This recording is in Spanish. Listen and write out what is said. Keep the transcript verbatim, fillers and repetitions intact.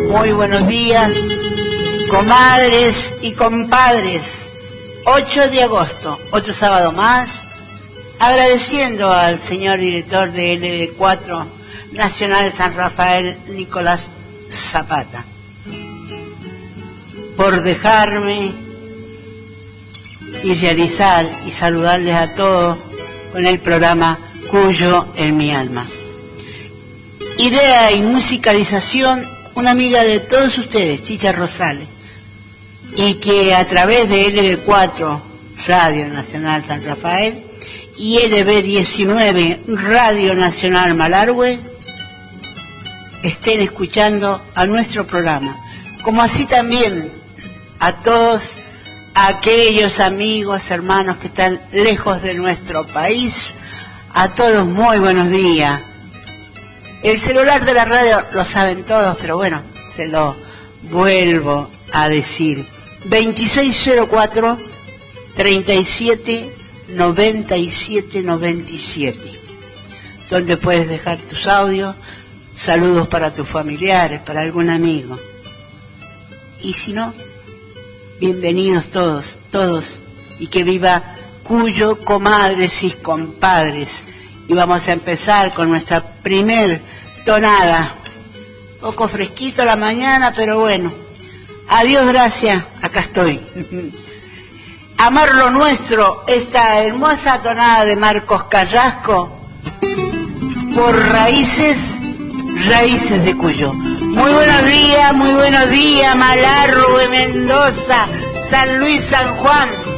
muy buenos días, comadres y compadres. ocho de agosto, otro sábado más, agradeciendo al señor director de L B cuatro Nacional San Rafael, Nicolás Zapata, por dejarme y realizar y saludarles a todos con el programa Cuyo en mi alma. Idea y musicalización, una amiga de todos ustedes, Chicha Rosales, y que a través de L B cuatro Radio Nacional San Rafael y L B diecinueve Radio Nacional Malargüe estén escuchando a nuestro programa, como así también a todos aquellos amigos, hermanos que están lejos de nuestro país. A todos muy buenos días. El celular de la radio lo saben todos, pero bueno, se lo vuelvo a decir. veintiséis cero cuatro, treinta y siete, noventa y siete, noventa y siete, donde puedes dejar tus audios, saludos para tus familiares, para algún amigo. Y si no, bienvenidos todos, todos, y que viva Cuyo, comadres y compadres. Y vamos a empezar con nuestra primer tonada. Poco fresquito la mañana, pero bueno. Adiós, gracias, acá estoy. Amar lo nuestro, esta hermosa tonada de Marcos Carrasco, por Raíces, Raíces de Cuyo. Muy buenos días, muy buenos días, Malargüe, Mendoza, San Luis, San Juan.